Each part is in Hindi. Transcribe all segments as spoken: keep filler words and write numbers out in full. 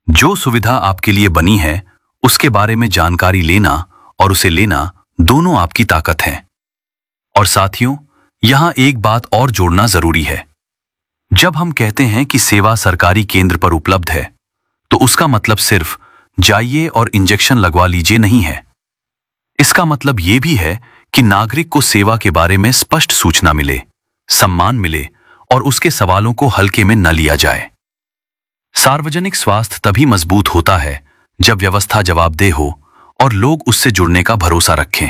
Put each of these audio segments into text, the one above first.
जो सुविधा आपके लिए बनी है उसके बारे में जानकारी लेना और उसे लेना दोनों आपकी ताकत है। और साथियों, यहां एक बात और जोड़ना जरूरी है। जब हम कहते हैं कि सेवा सरकारी केंद्र पर उपलब्ध है, तो उसका मतलब सिर्फ जाइए और इंजेक्शन लगवा लीजिए नहीं है। इसका मतलब यह भी है कि नागरिक को सेवा के बारे में स्पष्ट सूचना मिले, सम्मान मिले और उसके सवालों को हल्के में न लिया जाए। सार्वजनिक स्वास्थ्य तभी मजबूत होता है जब व्यवस्था जवाबदेह हो और लोग उससे जुड़ने का भरोसा रखें।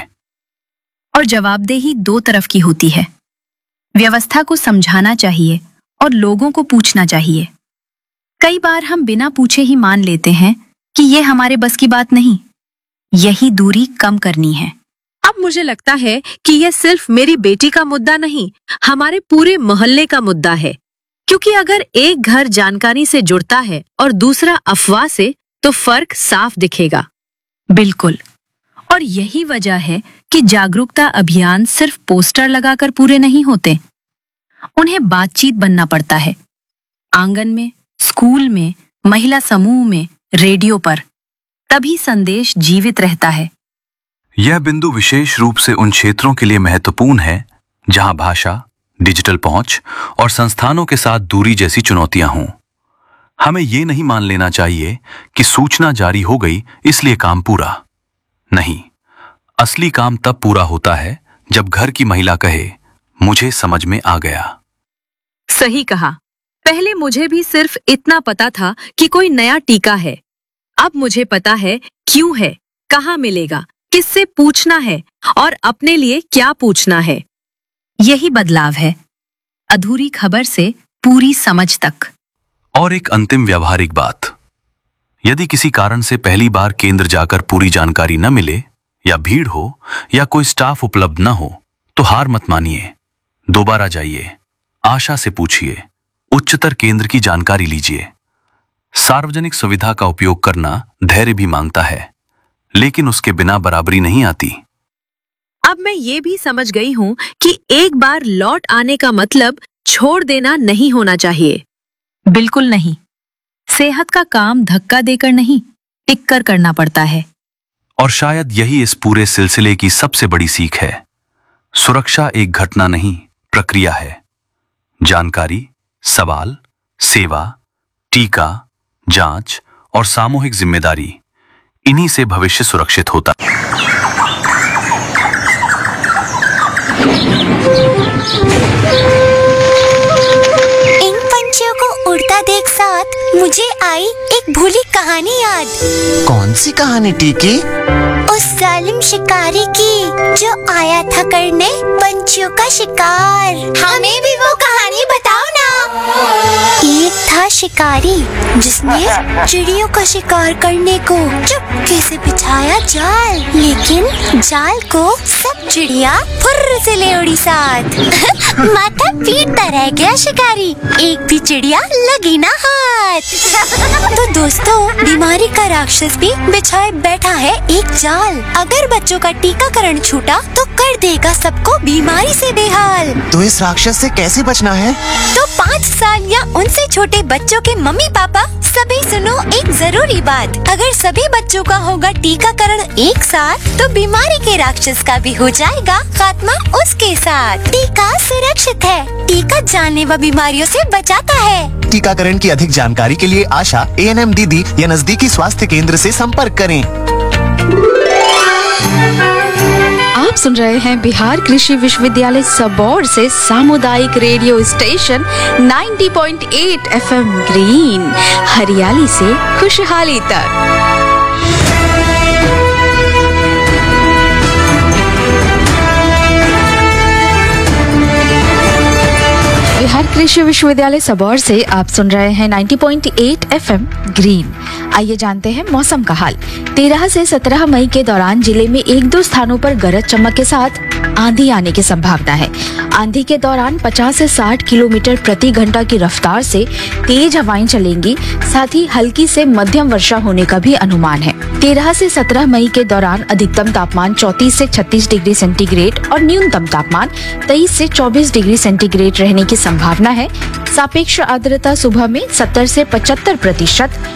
और जवाबदेही दो तरफ की होती है। व्यवस्था को समझाना चाहिए और लोगों को पूछना चाहिए। कई बार हम बिना पूछे ही मान लेते हैं कि यह हमारे बस की बात नहीं। यही दूरी कम करनी है। अब मुझे लगता है कि यह सिर्फ मेरी बेटी का मुद्दा नहीं, हमारे पूरे मोहल्ले का मुद्दा है। क्योंकि अगर एक घर जानकारी से जुड़ता है और दूसरा अफवाह से, तो फर्क साफ दिखेगा। बिल्कुल। और यही वजह है कि जागरूकता अभियान सिर्फ पोस्टर लगाकर पूरे नहीं होते। उन्हें बातचीत बनना पड़ता है। आंगन में, स्कूल में, महिला समूह में, रेडियो पर। तभी संदेश जीवित रहता है। यह बिंदु विशेष रूप से उन क्षेत्रों के लिए महत्वपूर्ण है जहां भाषा, डिजिटल पहुंच और संस्थानों के साथ दूरी जैसी चुनौतियां हों। हमें यह नहीं मान लेना चाहिए कि सूचना जारी हो गई इसलिए काम पूरा। नहीं, असली काम तब पूरा होता है जब घर की महिला कहे, मुझे समझ में आ गया। सही कहा। पहले मुझे भी सिर्फ इतना पता था कि कोई नया टीका है। अब मुझे पता है क्यों है, कहाँ मिलेगा, किससे पूछना है और अपने लिए क्या पूछना है। यही बदलाव है, अधूरी खबर से पूरी समझ तक। और एक अंतिम व्यावहारिक बात, यदि किसी कारण से पहली बार केंद्र जाकर पूरी जानकारी न मिले, या भीड़ हो, या कोई स्टाफ उपलब्ध न हो, तो हार मत मानिए। दोबारा जाइए, आशा से पूछिए, उच्चतर केंद्र की जानकारी लीजिए। सार्वजनिक सुविधा का उपयोग करना धैर्य भी मांगता है, लेकिन उसके बिना बराबरी नहीं आती। अब मैं ये भी समझ गई हूँ कि एक बार लौट आने का मतलब छोड़ देना नहीं होना चाहिए। बिल्कुल नहीं। सेहत का काम धक्का देकर नहीं, टिक कर करना पड़ता है। और शायद यही इस पूरे सिलसिले की सबसे बड़ी सीख है। सुरक्षा एक घटना नहीं, प्रक्रिया है। जानकारी, सवाल, सेवा, टीका, जांच और सामूहिक जिम्मेदारी, इन्हीं से भविष्य सुरक्षित होता है। इन पंछियों को उड़ता देख साथ मुझे आई एक भूली कहानी याद। कौन सी कहानी टीकी? उस जालिम शिकारी की जो आया था करने पंछियों का शिकार। हमें भी वो कहानी बताओ ना। एक था शिकारी जिसने चिड़ियों का शिकार करने को चुपके से बिछाया जाल, लेकिन जाल को सब चिड़िया फुर्र से ले उड़ी साथ। माथा पीटता रह गया शिकारी, एक भी चिड़िया लगी ना हाथ। तो दोस्तों, बीमारी का राक्षस भी बिछाए बैठा है एक जाल। अगर बच्चों का टीकाकरण छूटा तो कर देगा सबको बीमारी से बेहाल। तो इस राक्षस से कैसे बचना है? तो पाँच साल या उनसे छोटे बच्चों के मम्मी पापा सभी सुनो एक जरूरी बात। अगर सभी बच्चों का होगा टीकाकरण एक साथ, तो बीमारी के राक्षस का भी हो जाएगा खात्मा उसके साथ। टीका सुरक्षित है, टीका जानलेवा बीमारियों से बचाता है। टीकाकरण की अधिक जानकारी के लिए आशा, ए एन एम दीदी या नजदीकी स्वास्थ्य केंद्र से संपर्क करें। आप सुन रहे हैं बिहार कृषि विश्वविद्यालय सबौर से सामुदायिक रेडियो स्टेशन नब्बे पॉइंट आठ एफ एम ग्रीन, हरियाली से खुशहाली तक। बिहार कृषि विश्वविद्यालय सबौर से आप सुन रहे हैं नब्बे पॉइंट आठ एफ एम ग्रीन। आइए जानते हैं मौसम का हाल। तेरह से सत्रह मई के दौरान जिले में एक दो स्थानों पर गरज चमक के साथ आंधी आने की संभावना है। आंधी के दौरान पचास से साठ किलोमीटर प्रति घंटा की रफ्तार से तेज हवाएं चलेंगी, साथ ही हल्की से मध्यम वर्षा होने का भी अनुमान है। तेरह से सत्रह मई के दौरान अधिकतम तापमान चौंतीस से छत्तीस डिग्री सेंटीग्रेड और न्यूनतम तापमान तेईस से चौबीस डिग्री सेंटीग्रेड रहने की संभावना है। सापेक्ष आर्द्रता सुबह में सत्तर से पचहत्तर प्रतिशत,